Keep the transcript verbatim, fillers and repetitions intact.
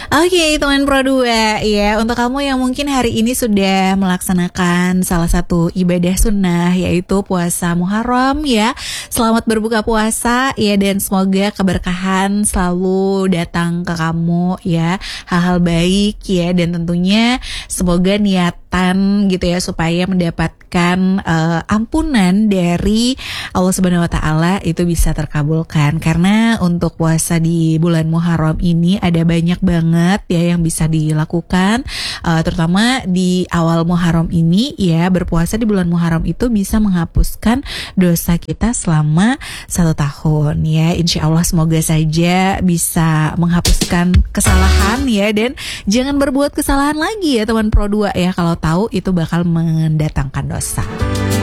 Oke, teman Pro dua ya, untuk kamu yang mungkin hari ini sudah melaksanakan salah satu ibadah sunnah yaitu puasa Muharram ya. Selamat berbuka puasa ya, dan semoga keberkahan selalu datang ke kamu ya, hal-hal baik ya, dan tentunya semoga niatan gitu ya supaya mendapatkan uh, ampunan dari Allah Subhanahu wa taala itu bisa terkabulkan. Karena untuk puasa di bulan Muharram ini ada banyak banget ya yang bisa dilakukan, uh, terutama di awal Muharram ini ya. Berpuasa di bulan Muharram itu bisa menghapuskan dosa kita selama satu tahun ya. Insya Allah semoga saja bisa menghapuskan kesalahan ya, dan jangan berbuat kesalahan lagi ya teman Pro dua ya, kalau tahu itu bakal mendatangkan dosa.